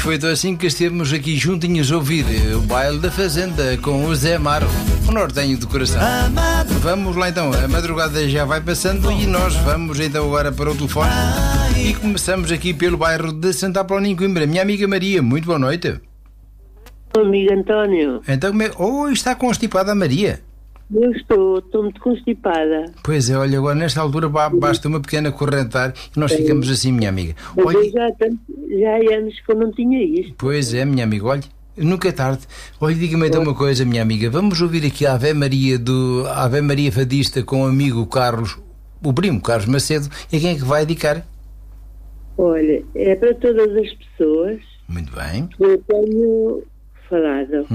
foi então assim que estivemos aqui juntinhos a ouvir o baile da Fazenda com o Zé Amaro, o nortenho do coração. Vamos lá então, a madrugada já vai passando e nós vamos então agora para o telefone e começamos aqui pelo bairro de Santa Apolónia em Coimbra. Minha amiga Maria, muito boa noite. Amigo António. Então, está constipada a Maria? Eu estou muito constipada. Pois é, olha, agora nesta altura basta uma pequena correntar e nós ficamos assim, minha amiga. Olha, já há anos que eu não tinha isto. Pois é, minha amiga, olha, nunca é tarde. Olha, diga-me então uma coisa, minha amiga, vamos ouvir aqui a Ave Maria Fadista com o amigo Carlos, o primo Carlos Macedo, e quem é que vai dedicar? Olha, é para todas as pessoas. Muito bem. Que eu tenho falado.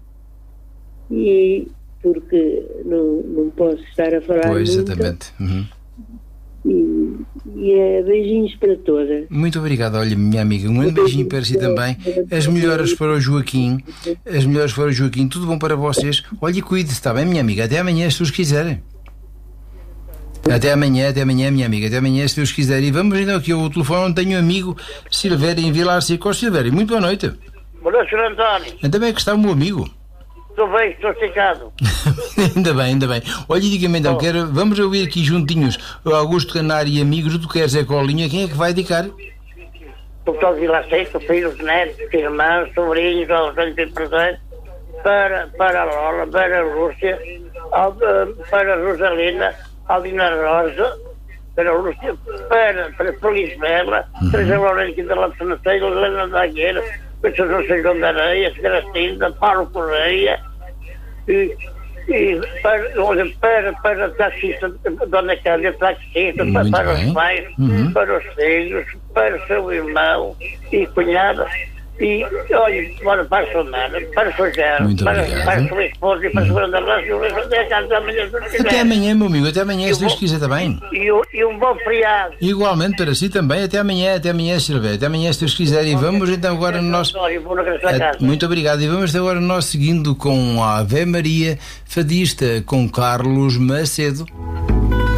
E porque não posso estar a falar pois, muito. Exatamente. E é beijinhos para todas. Muito obrigado, olha, minha amiga, um grande beijinho para si também. As melhoras para o Joaquim. Tudo bom para vocês. Olha e cuide-se, está bem, minha amiga? Até amanhã, se Deus quiserem. Até amanhã, minha amiga. Até amanhã, se Deus quiser. E vamos então aqui ao telefone onde tenho um amigo, Silvério, em Vilar Seco. Silvério, muito boa noite. Boa noite, Sr. António. Ainda bem que está o meu amigo. Estou bem, estou secado. Ainda bem. Olha, diga-me então, vamos ouvir aqui juntinhos o Augusto Canário e amigos, tu queres é Colinha, quem é que vai dedicar? O pessoal de Vila Seca, filhos, netos, irmãos, sobrinhos, aos anos de presente, para a Lola, para a Lúcia, para a Rosalina, Aldina Rosa, para a Lúcia, para a Feliz Bela, para a Lourenço da Lapsanaceira, Helena da Agueira, para São João da Areia, Gracinda, Paulo Correia, e para taxista, Dona Cádia, taxista, para os pais, para os filhos, para o seu irmão e cunhada, e olha, para a Sonara, para o seu Gerro, para a sua esposa e para a sua Branda Rosa. Até amanhã, meu amigo, até amanhã, se Deus quiser também. E um bom feriado. Igualmente para si também, até amanhã, Silvério, até amanhã, se Deus quiser. E vamos então agora no nosso. Muito obrigado. E vamos agora nós seguindo com a Ave Maria Fadista com Carlos Macedo.